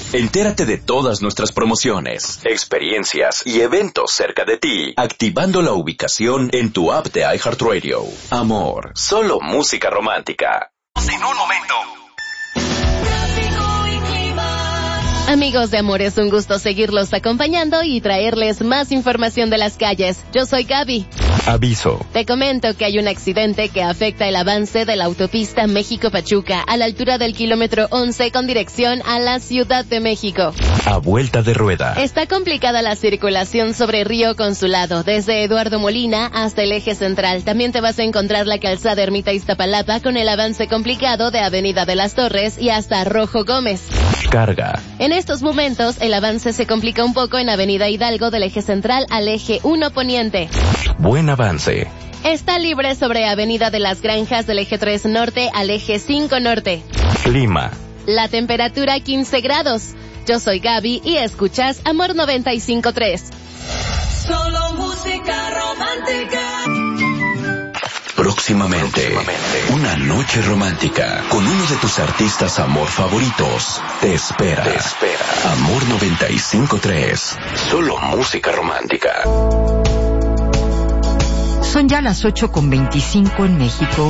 Entérate de todas nuestras promociones, experiencias y eventos cerca de ti, activando la ubicación en tu app de iHeartRadio. Amor, solo música romántica. En un momento. Amigos de Amor, es un gusto seguirlos acompañando y traerles más información de las calles. Yo soy Gaby. Aviso. Te comento que hay un accidente que afecta el avance de la autopista México-Pachuca a la altura del kilómetro 11 con dirección a la Ciudad de México. A vuelta de rueda. Está complicada la circulación sobre Río Consulado, desde Eduardo Molina hasta el eje central. También te vas a encontrar la calzada Ermita Iztapalapa con el avance complicado de Avenida de las Torres y hasta Rojo Gómez. Carga. En estos momentos, el avance se complica un poco en Avenida Hidalgo del eje central al eje 1 poniente. Buen avance. Está libre sobre Avenida de las Granjas del eje 3 norte al eje 5 norte. Clima. La temperatura 15 grados. Yo soy Gaby y escuchas Amor 95.3. Solo música romántica. Próximamente, una noche romántica con uno de tus artistas amor favoritos. Te espera. Amor 95.3. Solo música romántica. Son ya las 8:25 en México.